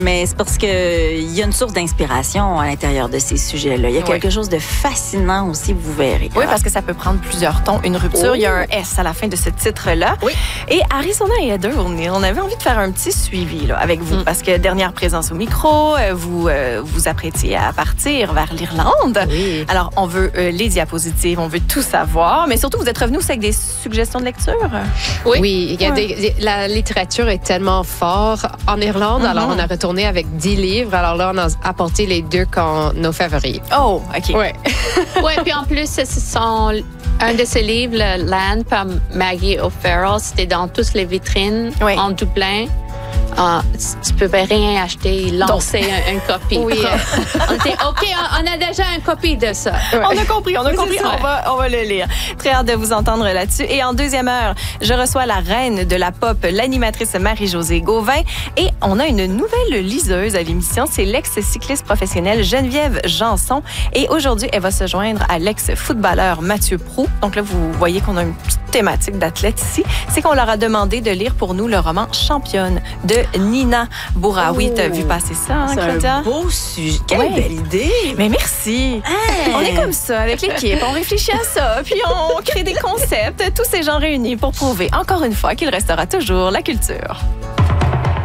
Mais c'est parce qu'il y a une source d'inspiration à l'intérieur de ces sujets-là. Il y a quelque chose de fascinant aussi, vous verrez. Oui, parce que ça peut prendre plusieurs tons. Une rupture, il y a un S à la fin de ce titre-là. Oui. Et Arizona et Heather, on avait envie de faire un petit suivi là, avec vous. Parce que dernière présence au micro, vous vous apprêtiez à partir vers l'Irlande. Oui. Alors, on veut les diapositives, on veut tout savoir. Mais surtout, vous êtes revenus aussi avec des suggestions de lecture. Oui, il y a la littérature est tellement forte en Irlande. Alors, on a retourné avec 10 livres. Alors là, on a apporté les 2 nos favoris. Oh, OK. Ouais. Oui, puis en plus, ce sont un de ces livres, le Land par Maggie O'Farrell. C'était dans toutes les vitrines en Dublin. Tu peux rien acheter, lancer une copie. Oui. On était OK, on a déjà une copie de ça. Ouais. On a compris. On va le lire. Très hâte de vous entendre là-dessus. Et en deuxième heure, je reçois la reine de la pop, l'animatrice Marie-Josée Gauvin. Et on a une nouvelle liseuse à l'émission. C'est l'ex-cycliste professionnelle Geneviève Janson. Et aujourd'hui, elle va se joindre à l'ex-footballeur Mathieu Proulx. Donc là, vous voyez qu'on a une petite thématique d'athlète ici. C'est qu'on leur a demandé de lire pour nous le roman Championne de Nina Bourra. Oui, t'as vu passer ça, hein, Claudia? C'est un beau sujet. Quelle belle idée! Mais merci! Hey. On est comme ça avec l'équipe. On réfléchit à ça, puis on crée des concepts, tous ces gens réunis pour prouver encore une fois qu'il restera toujours la culture.